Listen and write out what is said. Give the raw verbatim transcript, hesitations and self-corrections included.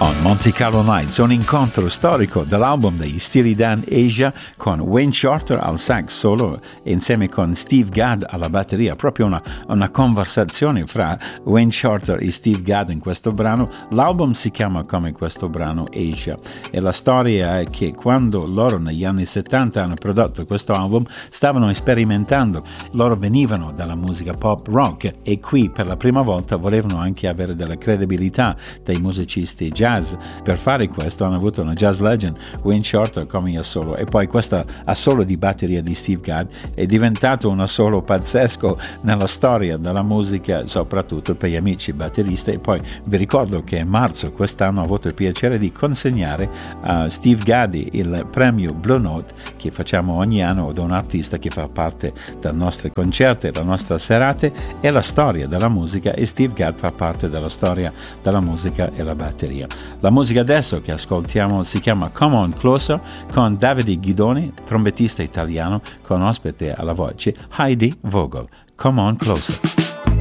On Monte Carlo Nights, un incontro storico dell'album degli Steely Dan Asia con Wayne Shorter al sax solo insieme con Steve Gadd alla batteria, proprio una, una conversazione fra Wayne Shorter e Steve Gadd in questo brano. L'album si chiama come questo brano Asia e la storia è che quando loro negli anni settanta hanno prodotto questo album stavano sperimentando, loro venivano dalla musica pop rock e qui per la prima volta volevano anche avere della credibilità dei musicisti jazz. Per fare questo hanno avuto una jazz legend, Wayne Shorter, come assolo, e poi questo assolo di batteria di Steve Gadd è diventato un assolo pazzesco nella storia della musica, soprattutto per gli amici batteristi. E poi vi ricordo che a marzo quest'anno ho avuto il piacere di consegnare a Steve Gadd il premio Blue Note che facciamo ogni anno ad un artista che fa parte dei nostri concerti, delle nostre serate e la storia della musica, e Steve Gadd fa parte della storia della musica e la batteria. La musica adesso che ascoltiamo si chiama Come On Closer con Davide Guidoni, trombettista italiano con ospite alla voce Heidi Vogel. Come On Closer.